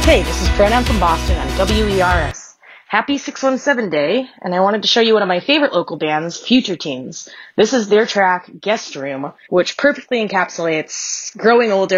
Hey, this is Pronoun from Boston on WERS. Happy 617 Day, and I wanted to show you one of my favorite local bands, Future Teens. This is their track, Guest Room, which perfectly encapsulates growing older